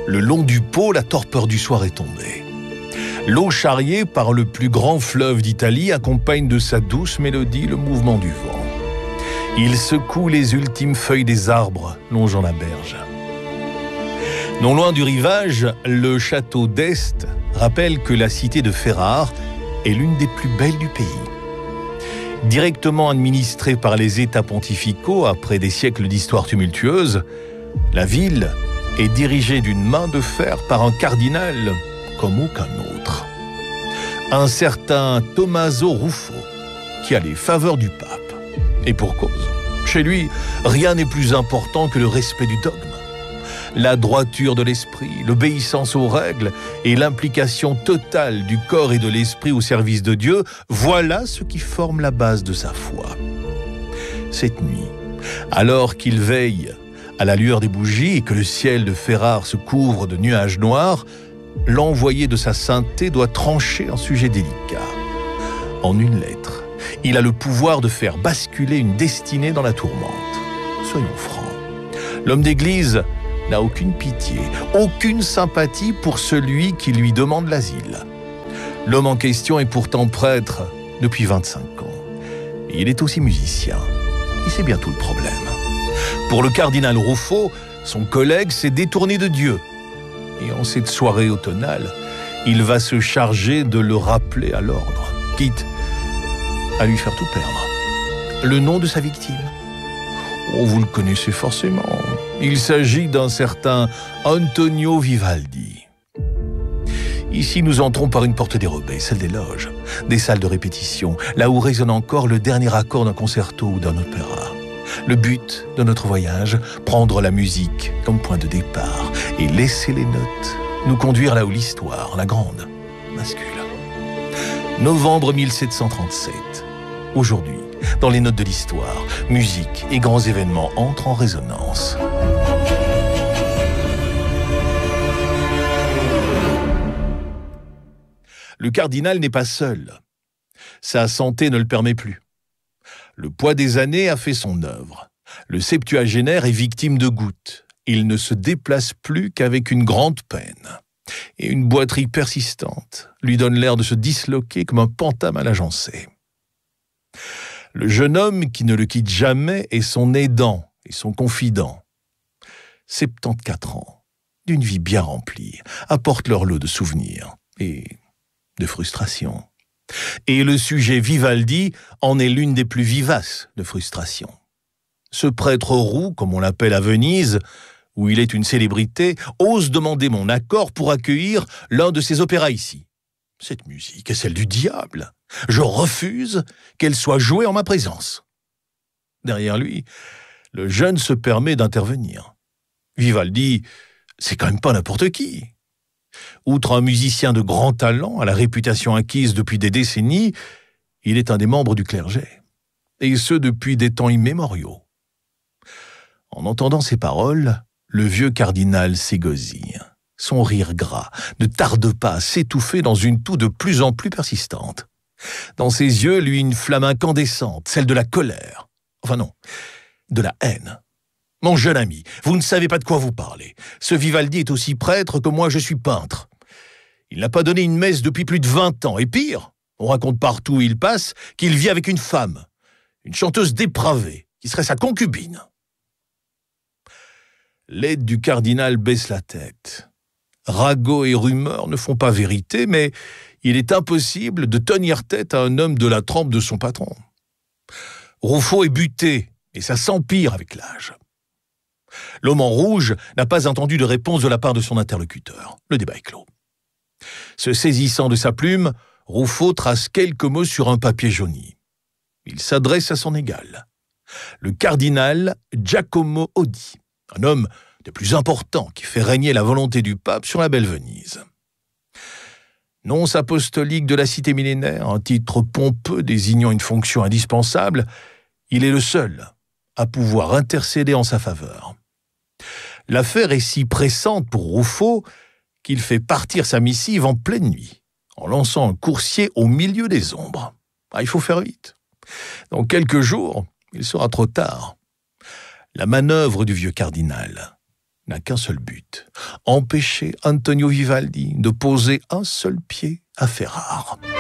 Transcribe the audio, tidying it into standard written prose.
Le long du Pô, la torpeur du soir est tombée. L'eau charriée par le plus grand fleuve d'Italie accompagne de sa douce mélodie le mouvement du vent. Il secoue les ultimes feuilles des arbres longeant la berge. Non loin du rivage, le château d'Este rappelle que la cité de Ferrare est l'une des plus belles du pays. Directement administrée par les États pontificaux après des siècles d'histoire tumultueuse, la ville est dirigée d'une main de fer par un cardinal comme aucun autre. Un certain Tommaso Ruffo, qui a les faveurs du pape. Et pour cause, chez lui, rien n'est plus important que le respect du dogme. La droiture de l'esprit, l'obéissance aux règles et l'implication totale du corps et de l'esprit au service de Dieu, voilà ce qui forme la base de sa foi. Cette nuit, alors qu'il veille à la lueur des bougies et que le ciel de Ferrare se couvre de nuages noirs, l'envoyé de sa sainteté doit trancher un sujet délicat. En une lettre, il a le pouvoir de faire basculer une destinée dans la tourmente. Soyons francs. L'homme d'église n'a aucune pitié, aucune sympathie pour celui qui lui demande l'asile. L'homme en question est pourtant prêtre depuis 25 ans. Et il est aussi musicien. Et c'est bien tout le problème. Pour le cardinal Ruffo, son collègue s'est détourné de Dieu. Et en cette soirée automnale, il va se charger de le rappeler à l'ordre, quitte à lui faire tout perdre. Le nom de sa victime? Oh, vous le connaissez forcément. Il s'agit d'un certain Antonio Vivaldi. Ici, nous entrons par une porte dérobée, celle des loges, des salles de répétition, là où résonne encore le dernier accord d'un concerto ou d'un opéra. Le but de notre voyage, prendre la musique comme point de départ et laisser les notes nous conduire là où l'histoire, la grande, bascule. Novembre 1737. Aujourd'hui, dans les notes de l'histoire, musique et grands événements entrent en résonance. Le cardinal n'est pas seul. Sa santé ne le permet plus. Le poids des années a fait son œuvre. Le septuagénaire est victime de gouttes. Il ne se déplace plus qu'avec une grande peine. Et une boiterie persistante lui donne l'air de se disloquer comme un pantin mal agencé. Le jeune homme qui ne le quitte jamais est son aidant et son confident. 74 ans, d'une vie bien remplie, apportent leur lot de souvenirs et de frustrations. Et le sujet Vivaldi en est l'une des plus vivaces de frustrations. Ce prêtre roux, comme on l'appelle à Venise, où il est une célébrité, ose demander mon accord pour accueillir l'un de ses opéras ici. Cette musique est celle du diable. Je refuse qu'elle soit jouée en ma présence. Derrière lui, le jeune se permet d'intervenir. Vivaldi, c'est quand même pas n'importe qui. Outre un musicien de grand talent, à la réputation acquise depuis des décennies, il est un des membres du clergé, et ce depuis des temps immémoriaux. En entendant ces paroles, le vieux cardinal s'égosille. Son rire gras ne tarde pas à s'étouffer dans une toux de plus en plus persistante. Dans ses yeux, lui, une flamme incandescente, celle de la colère. Enfin non, de la haine. Mon jeune ami, vous ne savez pas de quoi vous parlez. Ce Vivaldi est aussi prêtre que moi je suis peintre. Il n'a pas donné une messe depuis plus de 20 ans. Et pire, on raconte partout où il passe qu'il vit avec une femme, une chanteuse dépravée, qui serait sa concubine. L'aide du cardinal baisse la tête. Ragots et rumeurs ne font pas vérité, mais il est impossible de tenir tête à un homme de la trempe de son patron. Ruffo est buté, et ça s'empire avec l'âge. L'homme en rouge n'a pas entendu de réponse de la part de son interlocuteur. Le débat est clos. Se saisissant de sa plume, Ruffo trace quelques mots sur un papier jauni. Il s'adresse à son égal, le cardinal Giacomo Oddi, un homme des plus importants qui fait régner la volonté du pape sur la belle Venise. Nonce apostolique de la cité millénaire, un titre pompeux désignant une fonction indispensable, il est le seul à pouvoir intercéder en sa faveur. L'affaire est si pressante pour Ruffo qu'il fait partir sa missive en pleine nuit, en lançant un coursier au milieu des ombres. Il faut faire vite. Dans quelques jours, il sera trop tard. La manœuvre du vieux cardinal n'a qu'un seul but, empêcher Antonio Vivaldi de poser un seul pied à Ferrare.